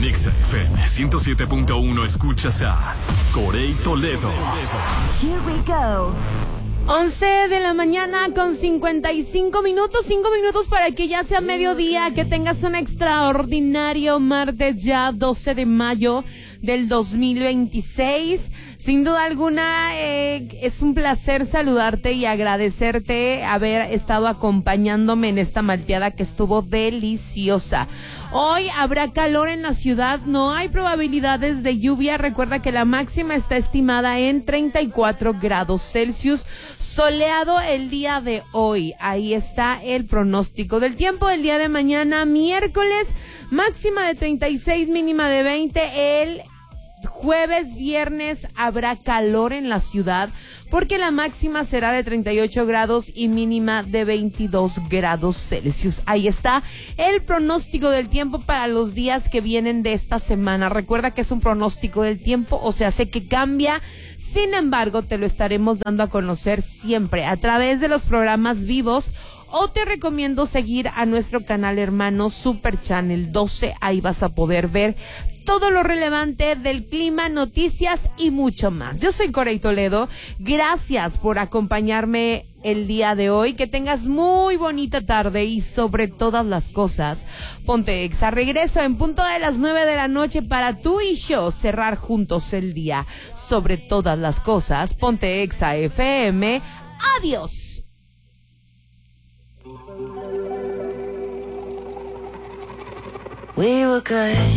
En Exa FM 107.1 escuchas a Corey Toledo. Here we go. 11 de la mañana con 55 minutos, 5 minutos para que ya sea mediodía, que tengas un extraordinario martes ya 12 de mayo del 2026. Sin duda alguna, es un placer saludarte y agradecerte haber estado acompañándome en esta malteada que estuvo deliciosa. Hoy habrá calor en la ciudad, no hay probabilidades de lluvia. Recuerda que la máxima está estimada en 34 grados Celsius. Soleado el día de hoy. Ahí está el pronóstico del tiempo. El día de mañana, miércoles, máxima de 36, mínima de 20. El jueves, viernes habrá calor en la ciudad porque la máxima será de 38 grados y mínima de 22 grados Celsius. Ahí está el pronóstico del tiempo para los días que vienen de esta semana. Recuerda que es un pronóstico del tiempo, o sea, sé que cambia. Sin embargo, te lo estaremos dando a conocer siempre a través de los programas vivos, o te recomiendo seguir a nuestro canal hermano Super Channel 12. Ahí vas a poder ver todo lo relevante del clima, noticias y mucho más. Yo soy Corey Toledo. Gracias por acompañarme el día de hoy. Que tengas muy bonita tarde y sobre todas las cosas, ponte Exa. Regreso en punto de las 9 de la noche para tú y yo cerrar juntos el día. Sobre todas las cosas, ponte Exa FM. Adiós. We were good.